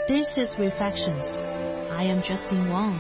This is Reflections. I am Justine Wong.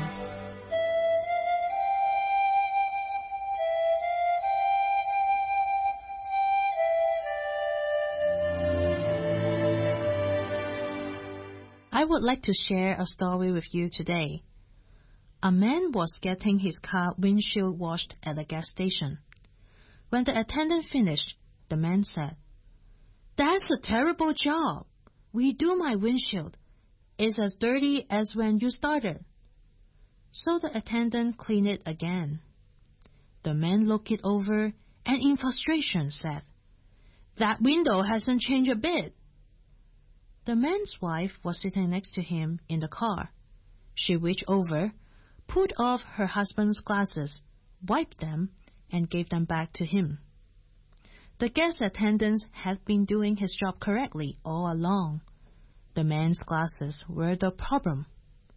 I would like to share a story with you today. A man was getting his car windshield washed at a gas station. When the attendant finished, the man said, "That's a terrible job. Redo my windshield. It's as dirty as when you started." So the attendant cleaned it again. The man looked it over and in frustration said, "That window hasn't changed a bit." The man's wife was sitting next to him in the car. She reached over, pulled off her husband's glasses, wiped them, and gave them back to him. The gas attendant had been doing his job correctly all along. The man's glasses were the problem.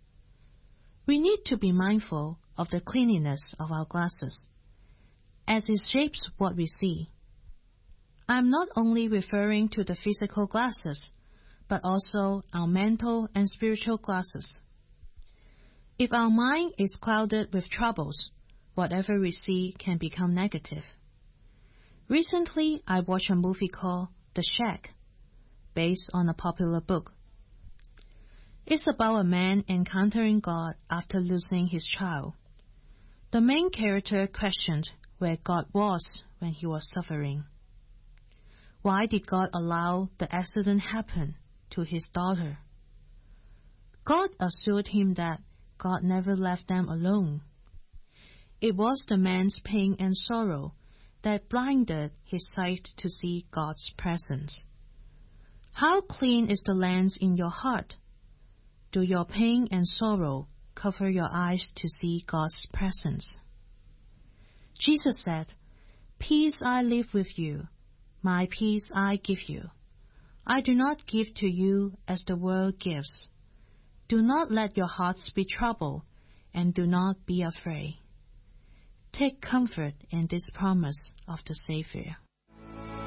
We need to be mindful of the cleanliness of our glasses, as it shapes what we see. I'm not only referring to the physical glasses, but also our mental and spiritual glasses. If our mind is clouded with troubles, whatever we see can become negative. Recently, I watched a movie called The Shack, based on a popular book. It's about a man encountering God after losing his child. The main character questioned where God was when he was suffering. Why did God allow the accident happen to his daughter? God assured him that God never left them alone. It was the man's pain and sorrow that blinded his sight to see God's presence. How clean is the lens in your heart? Do your pain and sorrow cover your eyes to see God's presence? Jesus said, "Peace I leave with you, my peace I give you. I do not give to you as the world gives. Do not let your hearts be troubled, and do not be afraid." Take comfort in this promise of the Savior.